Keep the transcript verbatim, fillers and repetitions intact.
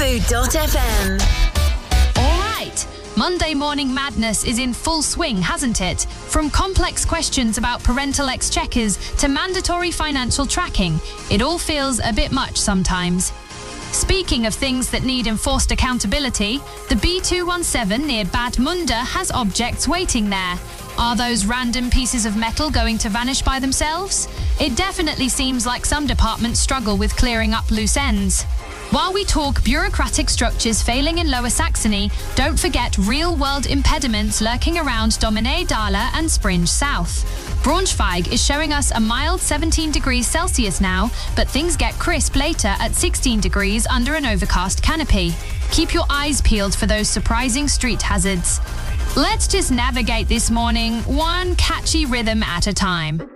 Bamboo dot f m. All right. Monday morning madness is in full swing, hasn't it? From complex questions about parental exchequers to mandatory financial tracking, it all feels a bit much sometimes. Speaking of things that need enforced accountability, the B two one seven near Bad Munda has objects waiting there. Are those random pieces of metal going to vanish by themselves? It definitely seems like some departments struggle with clearing up loose ends. While we talk bureaucratic structures failing in Lower Saxony, don't forget real-world impediments lurking around Dominee Dahle and Springe South. Braunschweig is showing us a mild seventeen degrees Celsius now, but things get crisp later at sixteen degrees under an overcast canopy. Keep your eyes peeled for those surprising street hazards. Let's just navigate this morning one catchy rhythm at a time.